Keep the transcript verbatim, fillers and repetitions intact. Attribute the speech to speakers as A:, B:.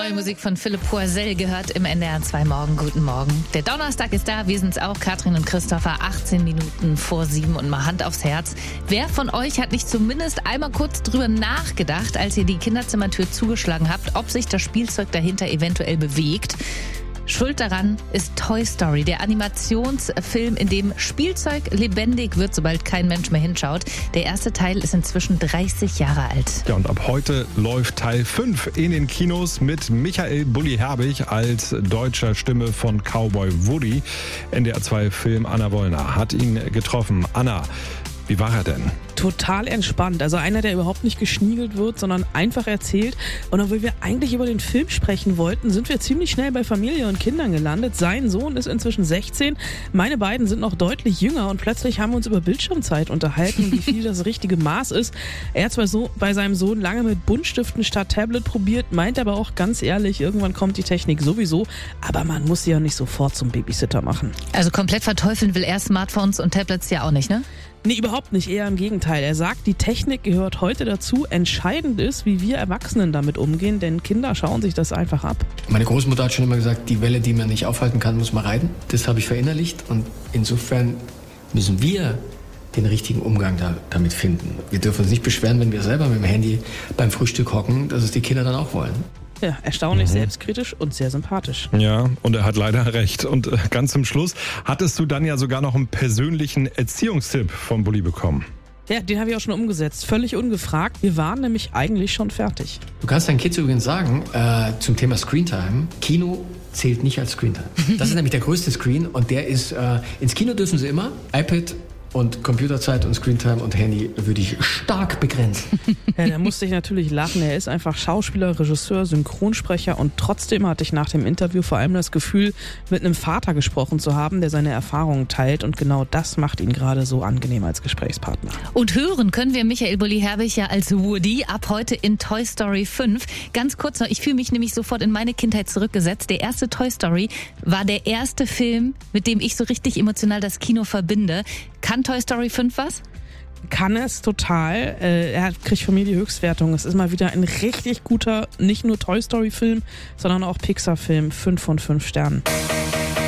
A: Neue Musik von Philipp Poisel gehört im N D R zwei Morgen. Guten Morgen. Der Donnerstag ist da, wir sind's auch, Katrin und Christopher, achtzehn Minuten vor sieben und mal Hand aufs Herz. Wer von euch hat nicht zumindest einmal kurz drüber nachgedacht, als ihr die Kinderzimmertür zugeschlagen habt, ob sich das Spielzeug dahinter eventuell bewegt? Schuld daran ist Toy Story, der Animationsfilm, in dem Spielzeug lebendig wird, sobald kein Mensch mehr hinschaut. Der erste Teil ist inzwischen dreißig Jahre alt.
B: Ja, und ab heute läuft Teil fünf in den Kinos mit Michael Bulli Herbig als deutscher Stimme von Cowboy Woody. N D R zwei Film Anna Wollner hat ihn getroffen. Anna, wie war er denn?
C: Total entspannt. Also einer, der überhaupt nicht geschniegelt wird, sondern einfach erzählt. Und obwohl wir eigentlich über den Film sprechen wollten, sind wir ziemlich schnell bei Familie und Kindern gelandet. Sein Sohn ist inzwischen sechzehn. Meine beiden sind noch deutlich jünger und plötzlich haben wir uns über Bildschirmzeit unterhalten, wie viel das richtige Maß ist. Er hat zwar so bei seinem Sohn lange mit Buntstiften statt Tablet probiert, meint aber auch ganz ehrlich, irgendwann kommt die Technik sowieso. Aber man muss sie ja nicht sofort zum Babysitter machen.
A: Also komplett verteufeln will er Smartphones und Tablets ja auch nicht, ne?
C: Nee, überhaupt nicht, eher im Gegenteil. Er sagt, die Technik gehört heute dazu. Entscheidend ist, wie wir Erwachsenen damit umgehen, denn Kinder schauen sich das einfach ab.
D: Meine Großmutter hat schon immer gesagt, die Welle, die man nicht aufhalten kann, muss man reiten. Das habe ich verinnerlicht und insofern müssen wir den richtigen Umgang da, damit finden. Wir dürfen uns nicht beschweren, wenn wir selber mit dem Handy beim Frühstück hocken, dass es die Kinder dann auch wollen.
C: Ja, erstaunlich mhm. selbstkritisch und sehr sympathisch.
B: Ja, und er hat leider recht. Und ganz zum Schluss hattest du dann ja sogar noch einen persönlichen Erziehungstipp vom Bulli bekommen.
C: Ja, den habe ich auch schon umgesetzt. Völlig ungefragt. Wir waren nämlich eigentlich schon fertig.
D: Du kannst deinen Kids übrigens sagen, äh, zum Thema Screentime, Kino zählt nicht als Screentime. Das ist nämlich der größte Screen und der ist, äh, ins Kino dürfen sie immer, iPad und Computerzeit und Screentime und Handy würde ich stark begrenzen.
C: Ja, da musste ich natürlich lachen. Er ist einfach Schauspieler, Regisseur, Synchronsprecher und trotzdem hatte ich nach dem Interview vor allem das Gefühl, mit einem Vater gesprochen zu haben, der seine Erfahrungen teilt und genau das macht ihn gerade so angenehm als Gesprächspartner.
A: Und hören können wir Michael Bulli Herbig ja als Woody ab heute in Toy Story fünf. Ganz kurz noch, ich fühle mich nämlich sofort in meine Kindheit zurückgesetzt. Der erste Toy Story war der erste Film, mit dem ich so richtig emotional das Kino verbinde. Kann Toy Story fünf was?
C: Kann es total. Äh, er kriegt von mir die Höchstwertung. Es ist mal wieder ein richtig guter, nicht nur Toy Story Film, sondern auch Pixar Film. fünf von fünf Sternen.